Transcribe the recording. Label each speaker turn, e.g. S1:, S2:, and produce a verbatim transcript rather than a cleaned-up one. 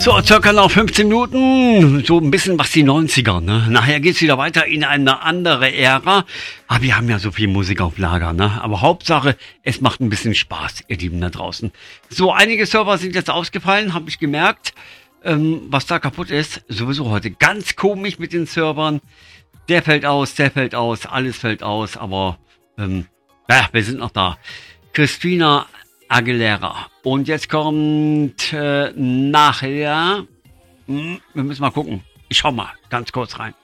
S1: So, circa noch fünfzehn Minuten, so ein bisschen was die neunziger, ne? Nachher geht's wieder weiter in eine andere Ära. Aber wir haben ja so viel Musik auf Lager, ne? Aber Hauptsache, es macht ein bisschen Spaß, ihr Lieben da draußen. So, einige Server sind jetzt ausgefallen, habe ich gemerkt. Ähm, was da kaputt ist, sowieso heute ganz komisch mit den Servern. Der fällt aus, der fällt aus, alles fällt aus, aber ähm, ja, wir sind noch da. Christina Aguilera. Und jetzt kommt äh, nachher, hm, wir müssen mal gucken. Ich schau mal ganz kurz rein.